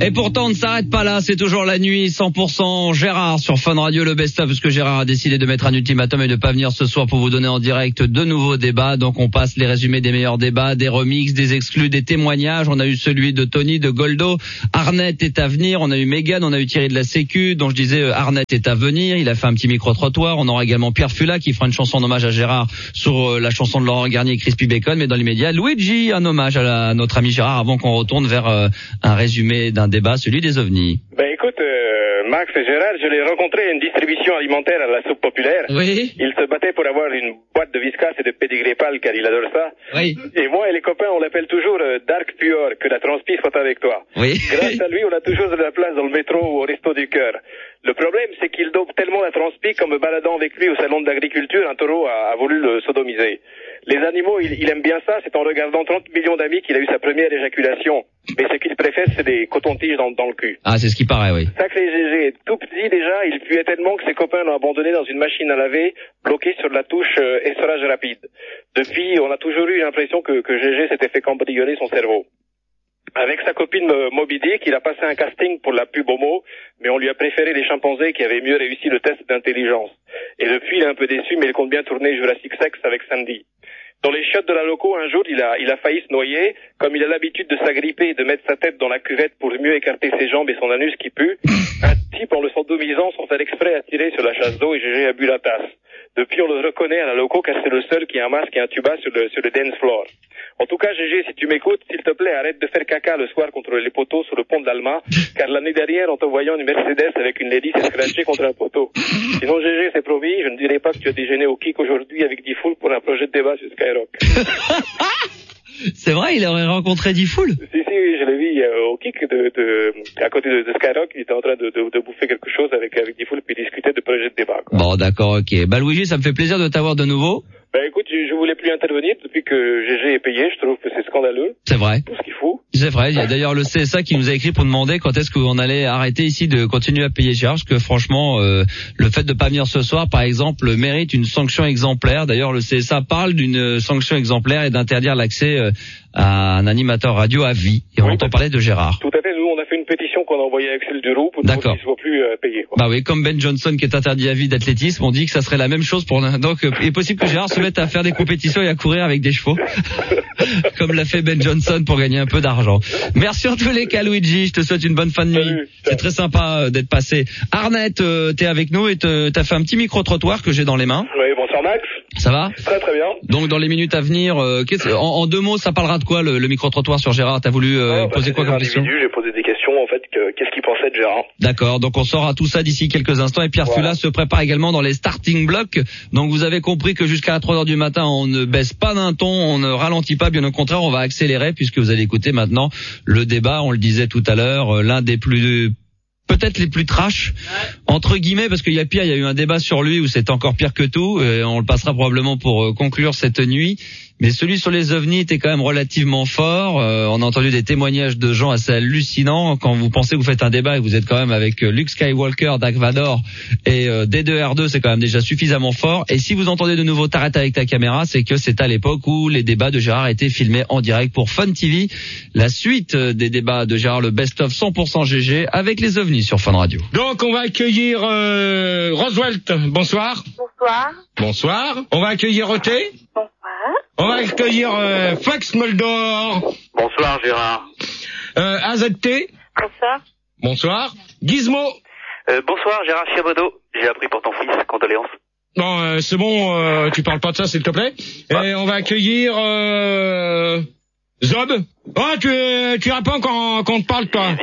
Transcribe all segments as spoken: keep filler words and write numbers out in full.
Et pourtant, on ne s'arrête pas là, c'est toujours la nuit, cent pour cent Gérard sur Fun Radio, le best-of, parce que Gérard a décidé de mettre un ultimatum et de pas venir ce soir pour vous donner en direct de nouveaux débats. Donc on passe les résumés des meilleurs débats, des remixes, des exclus, des témoignages. On a eu celui de Tony, de Goldo. Arnett est à venir, on a eu Mégane, on a eu Thierry de la Sécu, dont je disais Arnett est à venir, il a fait un petit micro-trottoir. On aura également Pierre Fula qui fera une chanson en hommage à Gérard sur la chanson de Laurent Garnier et Crispy Bacon, mais dans l'immédiat, Luigi, un hommage à, la, à notre ami Gérard avant qu'on retourne vers euh, un résumé d'un débat, celui des ovnis. Ben écoute, euh, Max et Gérard, je l'ai rencontré à une distribution alimentaire à la soupe populaire. Oui. Il se battait pour avoir une boîte de Whiskas et de pédigré pâle car il adore ça. Oui. Et moi et les copains, on l'appelle toujours euh, Dark Pure, que la transpi soit avec toi. Oui. Grâce à lui, on a toujours de la place dans le métro ou au resto du cœur. Le problème, c'est qu'il dope tellement la transpi qu'en me baladant avec lui au salon d'agriculture, un taureau a, a voulu le sodomiser. Les animaux, il, il aime bien ça, c'est en regardant trente millions d'amis qu'il a eu sa première éjaculation. Mais ce qu'il préfère, c'est des cotons-tiges dans, dans le cul. Ah, c'est ce qui paraît, oui. Sacré Gégé, tout petit déjà, il puait tellement que ses copains l'ont abandonné dans une machine à laver, bloqué sur la touche euh, essorage rapide. Depuis, on a toujours eu l'impression que, que Gégé s'était fait cambrioler son cerveau. Avec sa copine euh, Moby Dick, il a passé un casting pour la pub Homo, mais on lui a préféré les chimpanzés qui avaient mieux réussi le test d'intelligence. Et depuis, il est un peu déçu, mais il compte bien tourner Jurassic Sex avec Sandy. Dans les chiottes de la loco, un jour, il a, il a failli se noyer. Comme il a l'habitude de s'agripper et de mettre sa tête dans la cuvette pour mieux écarter ses jambes et son anus qui pue, un type, en le sodomisant, sans faire exprès, a tiré sur la chasse d'eau et Gégé a bu la tasse. Depuis, on le reconnaît à la loco car c'est le seul qui a un masque et un tuba sur le, sur le dance floor. En tout cas, Gégé, si tu m'écoutes, s'il te plaît, arrête de faire caca le soir contre les poteaux sur le pont de l'Alma, car l'année dernière, en te voyant une Mercedes avec une lady s'est scratchée contre un poteau. Sinon, Gégé, c'est promis, je ne dirai pas que tu as déjeuné au kick aujourd'hui avec D-Fool pour un projet de débat sur Skyrock. C'est vrai, il aurait rencontré D-Fool? Si, si, je l'ai vu euh, au kick de, de, à côté de, de Skyrock, il était en train de, de, de bouffer quelque chose avec, avec D-Fool puis discuter de projet de débat, quoi. Bon, d'accord, ok. Bah, Luigi, ça me fait plaisir de t'avoir de nouveau. Ben écoute, je, je voulais plus intervenir depuis que Gégé est payé, je trouve que c'est scandaleux. C'est vrai. Tout ce qu'il faut. C'est vrai, il y a d'ailleurs le C S A qui nous a écrit pour demander quand est-ce qu'on allait arrêter ici de continuer à payer Gérard, parce que franchement, euh, le fait de pas venir ce soir, par exemple, mérite une sanction exemplaire. D'ailleurs, le C S A parle d'une sanction exemplaire et d'interdire l'accès euh, à un animateur radio à vie. Et on oui, entend parler de Gérard. Tout à fait, nous on a fait une pétition qu'on a envoyée à Axel Duroux pour qu'il ne soit plus euh, payé. Quoi. Bah oui, comme Ben Johnson qui est interdit à vie d'athlétisme, on dit que ça serait la même chose pour... Donc, euh, il est possible que Gérard se mette à faire des compétitions et à courir avec des chevaux, comme l'a fait Ben Johnson pour gagner un peu d'argent. Merci en tous les cas, Luigi, je te souhaite une bonne fin de nuit. Salut, c'est très sympa d'être passé. Arnett, euh, t'es avec nous et t'as fait un petit micro-trottoir que j'ai dans les mains. Oui, bonsoir Max. Ça va? Très très bien. Donc dans les minutes à venir, euh, en, en deux mots, ça parlera de quoi le, le micro-trottoir sur Gérard? T'as voulu euh, ah, bah, poser quoi comme question? J'ai posé des questions en fait, que, qu'est-ce qu'il pensait de Gérard. D'accord, donc on saura tout ça d'ici quelques instants et Pierre voilà. Fula se prépare également dans les starting blocks. Donc vous avez compris que jusqu'à trois heures du matin, on ne baisse pas d'un ton, on ne ralentit pas, bien au contraire, on va accélérer puisque vous allez écouter maintenant le débat, on le disait tout à l'heure, l'un des plus... peut-être les plus trash, entre guillemets, parce qu'il y a pire, il y a eu un débat sur lui où c'est encore pire que tout, et on le passera probablement pour conclure cette nuit. Mais celui sur les ovnis était quand même relativement fort. Euh, on a entendu des témoignages de gens assez hallucinants. Quand vous pensez que vous faites un débat et que vous êtes quand même avec Luke Skywalker, Dark Vador et euh, D deux R deux, c'est quand même déjà suffisamment fort. Et si vous entendez de nouveau t'arrêtes avec ta caméra, c'est que c'est à l'époque où les débats de Gérard étaient filmés en direct pour Fun T V. La suite des débats de Gérard, le best-of cent pour cent G G avec les ovnis sur Fun Radio. Donc on va accueillir euh, Roswelt. Bonsoir. Bonsoir. Bonsoir. On va accueillir O T. Bonsoir. On va accueillir euh, Fax Moldor. Bonsoir Gérard. Euh, A Z T. Bonsoir. Bonsoir. Gizmo. Euh, bonsoir Gérard Chiabodo. J'ai appris pour ton fils, condoléances. Bon, euh, c'est bon, euh, tu parles pas de ça s'il te plaît. Ouais. Et on va accueillir euh, Zob. Oh, tu, tu réponds quand, quand on te parle toi.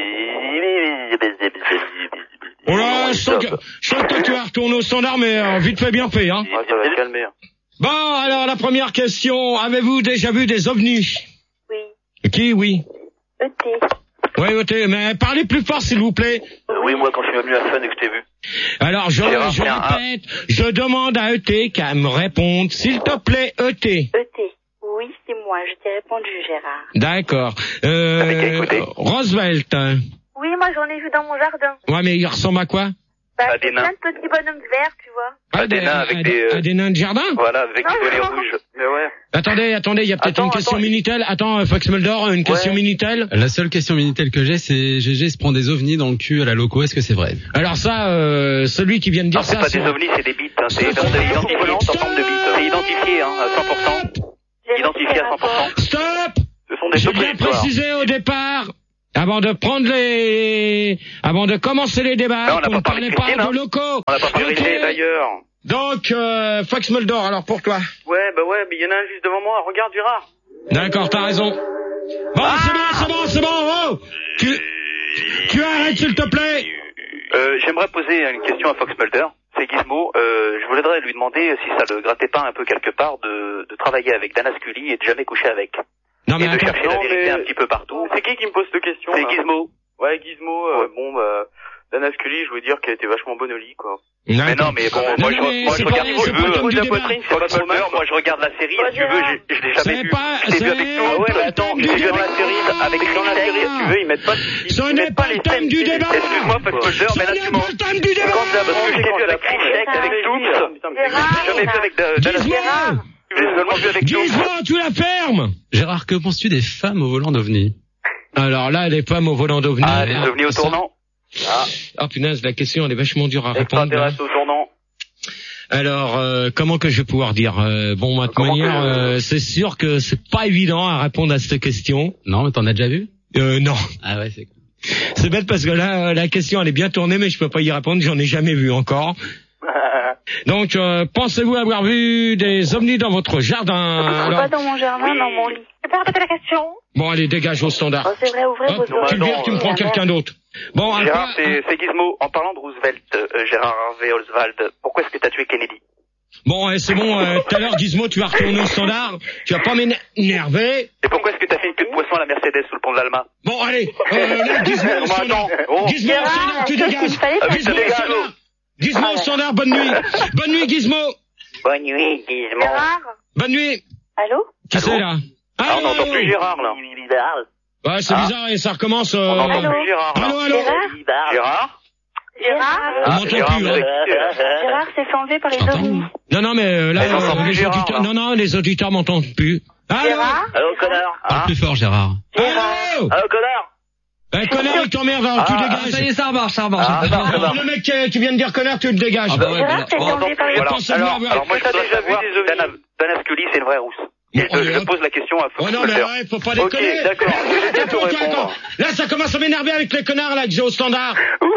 Oh là, je sens que, je sens que tu vas retourner au standard, mais euh, vite fait bien fait, hein. Ouais, ça va calmer. Bon, alors la première question, avez-vous déjà vu des ovnis? Oui. Qui, oui? E T. Oui, O T, mais parlez plus fort s'il vous plaît. Euh, oui, moi quand je suis venu à Fun et que je t'ai vu. Alors, je, Gérard, je répète, un... je demande à E T qu'à me répondre, s'il te plaît, E T. E T. Oui, c'est moi, je t'ai répondu, Gérard. D'accord. Euh, Roosevelt. Oui, moi j'en ai vu dans mon jardin. Ouais, mais il ressemble à quoi? Bah, c'est plein de petits bonhommes verts, tu vois. Ah, des nains avec des... Euh... des nains de jardin? Voilà, avec des bonnets rouges. Mais ouais. Attendez, attendez, il y a peut-être attends, une question attends. Minitel. Attends, Fox Mulder, une question ouais. Minitel. La seule question Minitel que j'ai, c'est G G se prend des ovnis dans le cul à la loco, est-ce que c'est vrai? Alors ça, euh, celui qui vient de dire non, ça... c'est pas des ovnis, c'est des bits. Hein. C'est identifié en forme de bits. C'est identifié hein, à cent pour cent. Identifié à cent pour cent. Stop. Ce sont des J'ai bien précisé au départ... Avant de prendre les, avant de commencer les débats, non, on ne parlait pas de locaux. On n'a pas parlé okay. d'ailleurs. Donc, euh, Fox Mulder, alors pour toi. Ouais, bah ouais, mais il y en a un juste devant moi. Regarde, Gérard. D'accord, t'as raison. Bon, ah c'est bon, c'est bon, c'est bon. Oh, tu, tu arrêtes s'il te plaît. Euh, j'aimerais poser une question à Fox Mulder. C'est Gizmo. Euh, je voudrais lui demander si ça le grattait pas un peu quelque part de, de travailler avec Dana Scully et de jamais coucher avec. Non, mais et de attends, chercher non, la vérité mais... un petit peu partout. C'est qui qui me pose cette question? C'est Gizmo. Ouais, Gizmo, euh, ouais. bon, bah, Dana Scully, je voulais dire qu'elle était vachement bonne au lit, quoi. Non, mais non, mais bon, non, moi, non, je, mais moi, je regarde, si tu veux, pose la poitrine, c'est pas trop mal. Moi, je regarde la série, si tu veux, je, je l'ai jamais vu. Pas, je l'ai vu avec tout. Ah ouais, mais attends, je l'ai vu dans la série, avec dans la série, si tu veux, ils mettent pas, ce n'est pas le thème du débat. Excuse-moi, Fox Mulder, mais là, tu m'en... Ce n'est pas le thème du débat. Parce que je l'ai vu avec Richek, avec Toops. Je l'ai jamais vu avec Dana Scully. Je l'ai seulement vu avec Toops. Gizmo, tu la fermes. Gérard, que penses-tu des femmes au volant d'OVNI? Alors là, les femmes au volant d'OVNI. Ah, les ovnis au tournant. Ah. Oh punaise, la question elle est vachement dure à répondre. Extraterrestre au tournant. Alors, euh, comment que je vais pouvoir dire euh, Bon, de toute manière, que... euh, c'est sûr que c'est pas évident à répondre à cette question. Non, mais t'en as déjà vu? Euh, non. Ah ouais, c'est. C'est bête parce que là, la question elle est bien tournée, mais je peux pas y répondre. J'en ai jamais vu encore. Donc, euh, pensez-vous avoir vu des ovnis dans votre jardin? Alors... Pas dans mon jardin, dans mon lit. Je peux répéter la question? Bon, allez, dégage au standard. Oh, c'est vrai, ouvrez Hop, vos tu viens, tu me prends quelqu'un d'autre. Bon, Gérard, quoi, c'est, c'est Gizmo. En parlant de Roosevelt, euh, Gérard Harvey Oswald, pourquoi est-ce que t'as tué Kennedy? Bon, eh, c'est bon, euh, tout à l'heure, Gizmo, tu vas retourner au standard. Tu vas pas m'énerver. Et pourquoi est-ce que t'as fait une queue de poisson à la Mercedes sous le pont de l'Alma? Bon, allez, euh, là, Gizmo au standard. Oh. Gizmo au standard, tu dégages. Gizmo au standard. Gizmo au standard, bonne nuit. Bonne nuit, Gizmo. Bonne nuit, Gizmo. Gérard? Bonne nuit. Allô? Qui Allô? c'est là? Ah, on n'entend plus Gérard, là. Ouais, c'est ah. bizarre et ça recommence. Euh... On n'entend plus Gérard. Là. Allô, allô. Gérard? Gérard? Gérard? On m'entend Gérard, plus. Hein. Gérard s'est fait enlever par les ovnis. Non, non, mais euh, là, mais euh, plus les Gérard, auditeurs, là. non, non, les auditeurs m'entendent plus. Allô? Gérard? Allô, connard? Parle Ah. plus fort, Gérard. Allô? Allô, connard? Ben, connard, il t'emmerde, alors tu Ah, dégages. Ça y est, ça remarche, ça remarche. Ah, ça ça remarche. marche. Le mec qui, qui vient de dire connard, tu le dégages. Ah bah ouais, Gérard s'est fait bon, enlever par les Alors, pensez-vous alors, avoir- alors, moi, je T'as voudrais déjà savoir vu des si Dana, Dana Scully, c'est une vraie rousse. Et Bon, je, je hop. pose la question à Oh Fox non, mais Mulder. ouais, faut pas Ok, déconner. d'accord. Attends, Je vais te attends, répondre. attends. Là, ça commence à m'énerver avec les connards, là, que j'ai au standard. Maintenant,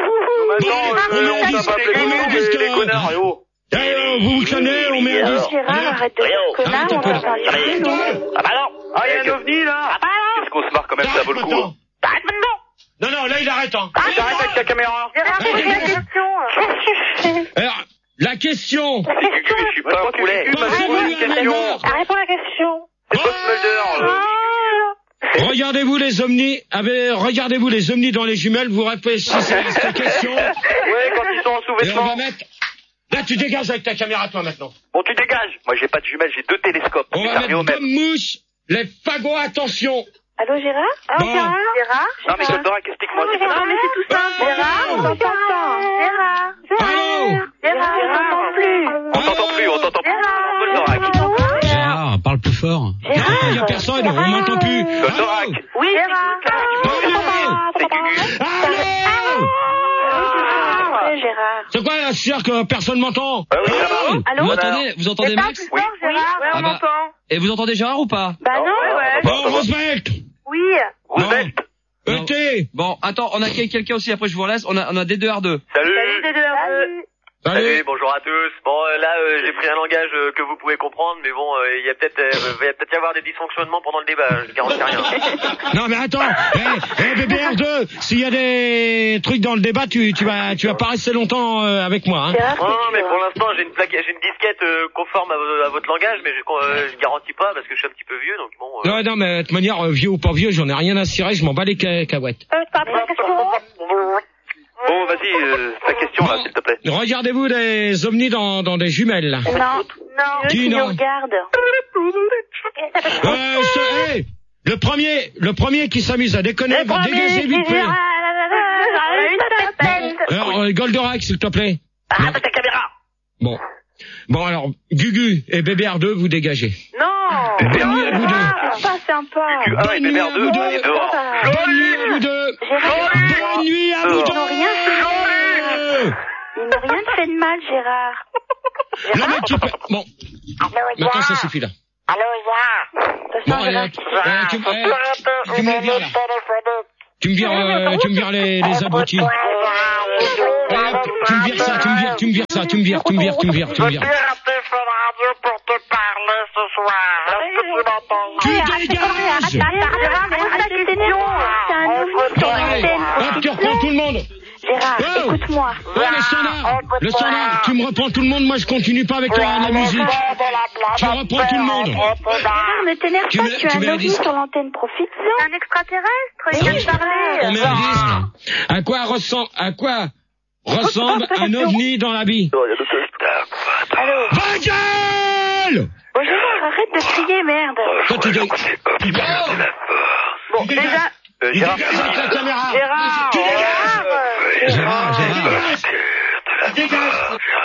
on euh, met on un t'a disque, pas appelé on met un comment, disque, les euh, connards, et oh. Eh, oh, vous vous connaissez, on met un disque. Gérard, arrête de dire connard, Arrête un on peu. va parler de nous. Ah bah non. Ah, il y a un ovni, là. Qu'est-ce qu'on se marre quand même, ça vaut le coup. Attends. Arrête maintenant. Non, non, là, il arrête, hein. Arrête avec ta caméra. Gérard, Eh, pose la eh, question. Qu'est-ce que tu fais? Alors, la question. C'est Gugu, mais je suis pas un poulet. Passez-moi Pose une une question. question. Réponds à la question. C'est Fox Mulder. euh. Regardez-vous les ovnis, avec, regardez-vous les ovnis dans les jumelles, vous réfléchissez à cette question. Ouais, quand ils sont en Et on va sous-vêtements. mettre, là, tu dégages avec ta caméra, toi, maintenant. Bon, tu dégages. Moi, j'ai pas de jumelles, j'ai deux télescopes. On C'est va servi au mettre même. comme mouche, les fagots, attention. Allô, Gérard? Bon. Gérard? Gérard? Non, mais Goldora, explique-moi. Non, Gérard, mais c'est tout simple. Oh. Gérard, on t'entend pas. Gérard? Allô? Gérard, on t'entend plus. On t'entend plus, on t'entend plus. Gérard? Goldorak. Gérard, parle plus fort. Gérard? Il y a personne, on m'entend plus. Goldorak. Allô? Oui, Gérard? C'est Gugu. Allô? Ouais, Gérard. C'est quoi, là, je suis sûr que personne m'entend? Ah oui, ça va. Allô? Vous entendez, vous entendez Parle Max? plus fort, Gérard. Ouais, Ah on bah. m'entend. Et vous entendez Gérard ou pas? Bah non. Bon, Roosevelt. Oui. Roosevelt. E T. Bon, attends, on a quelqu'un aussi, après je vous relaisse, on a, on a D deux R deux. Salut. Salut, D deux R deux. Salut. bonjour à tous. Bon, euh, là, euh, j'ai pris un langage euh, que vous pouvez comprendre, mais bon, euh, il y a peut-être, euh, il va peut-être y avoir des dysfonctionnements pendant le débat. Je garantis rien. Non, mais attends. Eh, eh, B B R deux, s'il y a des trucs dans le débat, tu, tu vas, tu vas pas rester longtemps euh, avec moi, hein. Gérard, Non, non, c'est mais sûr. pour l'instant, j'ai une plaque, j'ai une disquette euh, conforme à, vo- à votre langage, mais je, euh, je garantis pas parce que je suis un petit peu vieux, donc bon. Euh... Non, non, mais de toute manière, euh, vieux ou pas vieux, j'en ai rien à cirer, je m'en bats les ca- cacahuètes. Euh, t'as appris la question? Bon, vas-y, euh, ta question, là, s'il te plaît. Regardez-vous les ovnis dans, dans des jumelles, là. Non. Non. Qui Qui non? nous regarde. Euh, je, hey, le premier, le premier qui s'amuse à déconner va dégager vite fait. Une tête. Alors, euh, Goldorak, s'il te plaît. Arrête ta caméra. Bon. Bon, alors, Gugu et Bébé R deux, vous dégagez. Non. Bonne nuit à vous deux. C'est pas sympa. Ah ouais, Bonne nuit Bébé à R deux, vous il deux. est dehors. Bonne nuit à vous deux. Bonne nuit à vous Ils n'ont rien fait de deux. mal. Ils n'ont rien fait de mal, Gérard. Le mec qui fait... Bon, maintenant ça suffit là. Allô, Gérard. Bon, allez, euh, euh, tu, eh, tu me les vires là. Tu me vires, euh, tu me vires les, les abrutis. Allez, hop, tu me vires ça, tu me vires, tu me vires ça, tu me vires, tu me vires, tu me vires, tu me vires. Tu dégages! Hop, tu reprends tout le monde! Gérard, Oh. écoute-moi. Oh, le standard! Le standard! Tu me reprends tout le monde, moi je continue pas avec la, la musique. Tu reprends tout le monde! Gérard, ne t'énerve Tu pas, mets- tu tu as mets un un ovni disque. sur l'antenne, profite-en. Un extraterrestre, viens de parler. On met un disque. À quoi ressemble, à quoi ressemble un ovni dans l'habit? Allô. Va gueule! Bon, Gérard, arrête de crier, merde. Toi, tu dégages. Bon, déjà, Euh, Tu Gérard, dégages avec la caméra! Gérard, Tu dégages! Gérard, Gérard. Tu dégages!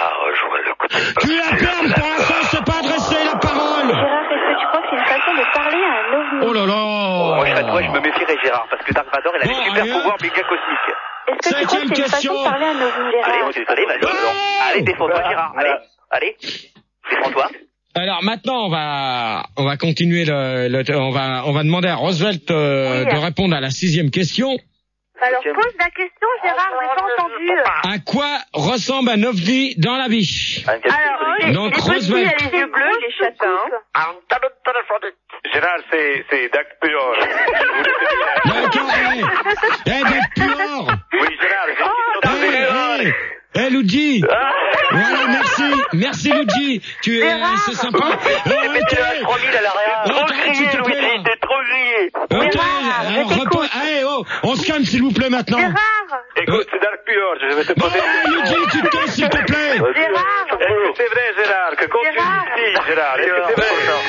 Tu la perds pour l'instant, c'est pas adressé la parole! Gérard, est-ce que tu crois que c'est une façon de parler à un ovni? Oh là là! moi je serais toi, je me méfierais Gérard, parce que Dark Vador, il a Bon, des super allez, pouvoirs méga cosmiques. Est-ce que tu crois que c'est une Cinquième façon question. de parler à un ovni, Allez, Gérard? moi je vais vas-y, Oh. allez, défends-toi Gérard, allez, allez, défends-toi. Alors maintenant, on va on va continuer le, le on va on va demander à Roosevelt euh, Oui. de répondre à la sixième question. Alors, pose la question, Gérard, j'ai pas entendu. À quoi ressemble un ovni dans la vie? Alors, Donc, les petits, Roosevelt. il a les yeux bleus, les châtains. Gérard, c'est, c'est Dac Puor. D'accord, eh, eh, Dac Puor. Oui, Gérard, j'ai une question Eh, eh, eh, Luigi. Voilà, merci, merci Luigi. Tu es, c'est sympa. Oh, Mais tu as ok. trois mille à l'arrière. Oh, Trop t'arrêtes, s'il te grillé, plaît, Louis, là. t'es trop grillé. Ok, Gérard, je alors t'écoute. repose. Allez, oh, on se calme s'il vous plaît maintenant. Gérard, Écoute, c'est Dac Puor, je vais te Bon, poser Luigi, tu te casses s'il te plaît. Gérard. Est-ce que c'est vrai, Gérard, que quand Gérard. tu dis Gérard, est-ce que c'est vrai ça?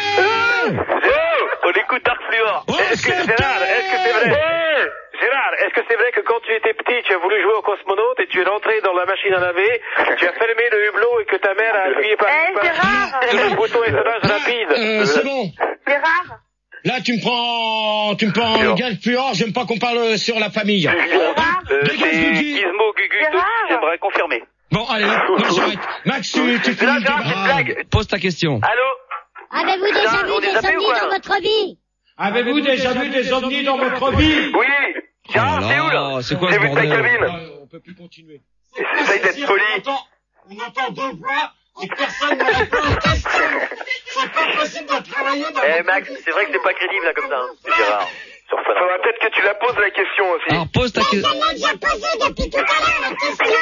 Oh, on écoute Dark Fluor. Oh, Est-ce que, c'est Gérard, est-ce que c'est vrai? Gérard, est-ce que c'est vrai que quand tu étais petit, tu as voulu jouer au cosmonaute et tu es rentré dans la machine à laver, tu as fermé le hublot et que ta mère a appuyé par, Eh, par- Gérard. sur le bouton étonnage rapide? Euh, c'est bon. Gérard. Là, tu me prends, tu me prends Gal Puor, j'aime pas qu'on parle sur la famille. Gérard. Euh, Dégage, c'est Guigui. Gizmo Gugu, Gérard. j'aimerais confirmer. Bon, allez, non, j'arrête. Max, tu, tu finis Là, le Gérard, c'est une débat. blague. Pose ta question. Allô? Avez-vous déjà Putain, vu on est des zappé ou ovnis quoi, dans là votre vie? Avez-vous déjà vu des ovnis dans votre vie? Oui. Gérard, Oh là t'es où là, là? c'est quoi J'ai ce vu ta bordel? cabine. Ouais, on peut plus continuer. Essaye d'être poli. On entend, on entend deux voix et personne ne répond aux questions. C'est pas possible de travailler dans Eh Max, c'est vrai que c'est pas crédible là comme ça. hein. C'est Gérard. Sur Fun. Faudra peut-être que tu la poses la question aussi. Alors pose ta question. Celle-là que j'ai posée depuis tout à l'heure, la question.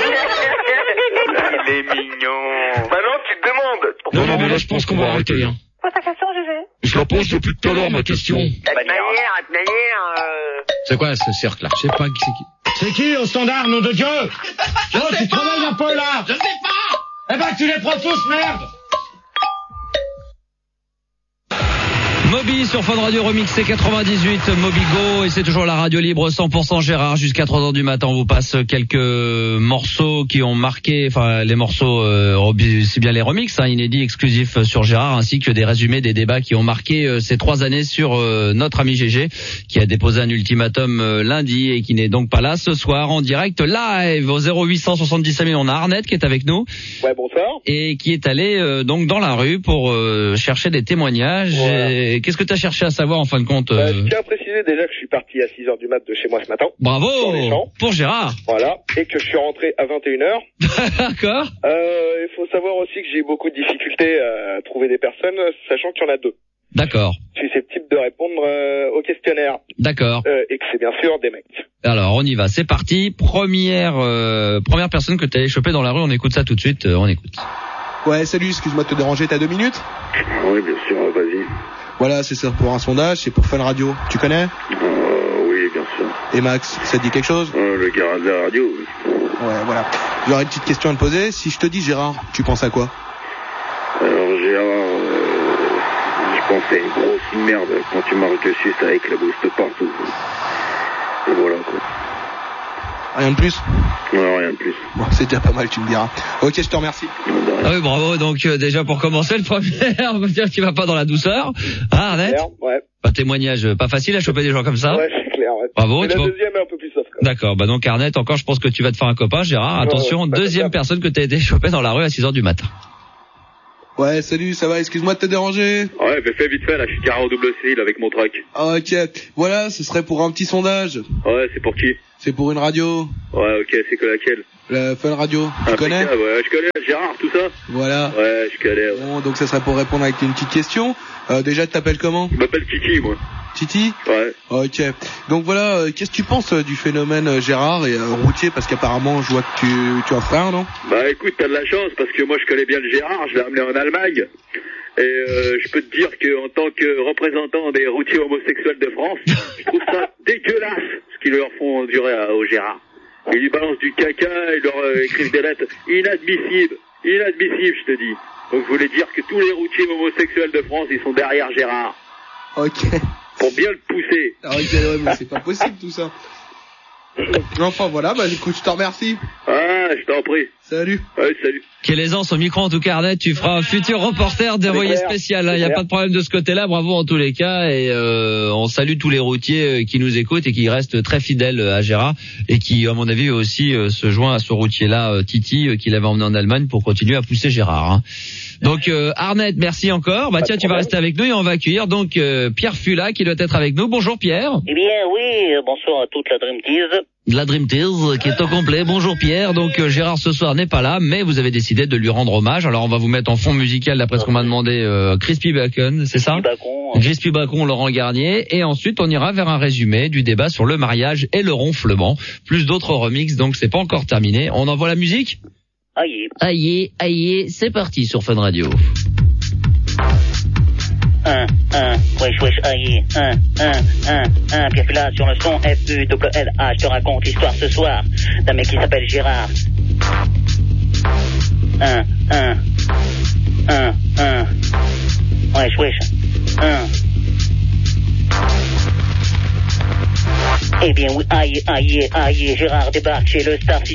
Il est mignon. Maintenant, tu te demandes. Non, non, mais là, je pense qu'on va arrêter, hein. Pose ta question, Gégé. Je la pose depuis tout à l'heure, ma question. De toute manière, de toute manière, euh... C'est quoi, ce cercle-là? Je sais pas qui c'est qui. C'est qui, au standard, nom de Dieu? Je oh, tu travailles un peu, là? Je sais pas! Eh ben, tu les prends tous, merde! Moby sur Fun Radio remixé quatre-vingt-dix-huit, Moby Go, et c'est toujours la radio libre cent pour cent Gérard jusqu'à trois heures du matin. On vous passe quelques morceaux qui ont marqué, enfin les morceaux, euh, c'est bien les remixes, hein, inédits, exclusifs sur Gérard, ainsi que des résumés des débats qui ont marqué euh, ces trois années sur euh, notre ami G G, qui a déposé un ultimatum euh, lundi et qui n'est donc pas là ce soir en direct live au zéro huit cent soixante-dix-cinq mille. On a Arnett qui est avec nous Ouais, bonsoir. et qui est allé euh, donc dans la rue pour euh, chercher des témoignages. Voilà. Et qu'est-ce que tu as cherché à savoir en fin de compte? Euh, euh, je tiens à préciser déjà que je suis parti à six heures du mat de chez moi ce matin. Bravo Dans les champs. pour Gérard. Voilà. Et que je suis rentré à vingt et une heures. D'accord. Euh, il faut savoir aussi que j'ai eu beaucoup de difficultés à trouver des personnes, sachant qu'il y en a deux. D'accord. Je suis susceptible de répondre euh, au questionnaire. D'accord. Euh, et que c'est bien sûr des mecs. Alors on y va, c'est parti. Première euh, première personne que tu allé choper dans la rue, on écoute ça tout de suite, euh, on écoute. Ouais, salut, excuse-moi de te déranger, t'as deux minutes? Oui, bien sûr, vas-y. Voilà, c'est ça pour un sondage, c'est pour Fun Radio. Tu connais? Euh, oui, bien sûr. Et Max, ça te dit quelque chose? Euh, le garage de la radio, oui. Ouais, voilà. J'aurais une petite question à te poser. Si je te dis Gérard, tu penses à quoi? Alors, Gérard, euh, je pense à une grosse merde quand tu marches dessus, ça éclabousse partout. Et voilà, quoi. Rien de plus? Non, rien de plus. Bon, c'est déjà pas mal, tu me diras. Ok, je te remercie. Ah oui, bravo. Donc euh, déjà pour commencer, le premier, on va dire qu'il va pas dans la douceur. Ah, Arnett? Ouais. Un témoignage pas facile à choper des gens comme ça. Ouais, c'est clair. Ouais. Bravo. Mais tu la vois... deuxième est un peu plus soft. D'accord. Bah donc Arnett, encore, je pense que tu vas te faire un copain, Gérard. Attention, ouais, ouais, deuxième personne que t'as été chopé dans la rue à six heures du matin. Ouais, salut, ça va, excuse-moi de te déranger. Ouais, mais fais vite fait, là, je suis carré au double C avec mon truck. Ah, ok, voilà, ce serait pour un petit sondage. Ouais, c'est pour qui? C'est pour une radio. Ouais, ok, c'est que laquelle? La Fun Radio, tu ah, connais? Ouais, je connais, Gérard, tout ça. Voilà. Ouais, je connais. Ouais. Bon, donc ça serait pour répondre avec une petite question. Euh, déjà, tu t'appelles comment? Je m'appelle Titi, moi. Titi? Ouais. Ok. Donc voilà, euh, qu'est-ce que tu penses euh, du phénomène euh, Gérard et euh, routier? Parce qu'apparemment, je vois que tu, tu as un frère, non? Bah écoute, t'as de la chance parce que moi je connais bien le Gérard, je l'ai amené en Allemagne. Et euh, je peux te dire qu'en tant que représentant des routiers homosexuels de France, je trouve ça dégueulasse ce qu'ils leur font endurer à, au Gérard. Ils lui balancent du caca, ils leur euh, écrivent des lettres inadmissibles, inadmissibles je te dis. Donc je voulais dire que tous les routiers homosexuels de France, ils sont derrière Gérard. Ok. Pour bien le pousser. Ah, ok, ouais, mais c'est pas possible tout ça. Enfin voilà, bah écoute, je te remercie. Ah, je t'en prie. Salut. Ouais, salut. Quelle aisance au micro en tout cas, Arnett, tu feras un futur reporter d'envoyé spécial. Il n'y a pas de problème de ce côté-là, bravo en tous les cas. Et euh, on salue tous les routiers qui nous écoutent et qui restent très fidèles à Gérard et qui, à mon avis, aussi euh, se joint à ce routier-là, euh, Titi, euh, qui l'avait emmené en Allemagne pour continuer à pousser Gérard. Hein. Donc euh, Arnett, merci encore. Bah tiens, tu vas rester avec nous et on va accueillir donc euh, Pierre Fula qui doit être avec nous. Bonjour Pierre. Eh bien oui, bonsoir à toute la Dream Team. La Dream Tears qui est au complet. Bonjour Pierre. Donc euh, Gérard ce soir n'est pas là, mais vous avez décidé de lui rendre hommage. Alors on va vous mettre en fond musical d'après ce qu'on m'a demandé euh, Crispy Bacon, c'est ça? Bacon. Crispy Bacon, Laurent Garnier. Et ensuite on ira vers un résumé du débat sur le mariage et le ronflement. Plus d'autres remixes, donc c'est pas encore terminé. On envoie la musique? Aïe. Aïe, aïe, c'est parti sur Fun Radio. Un, un, wesh, wesh, aïe, un, un, un, un, Pierre Fula sur le son, F U L L A, je te raconte l'histoire ce soir d'un mec qui s'appelle Gérard. Un, un, un, un, wesh, wesh, un. Eh bien oui, aïe, aïe, aïe, Gérard débarque chez le Star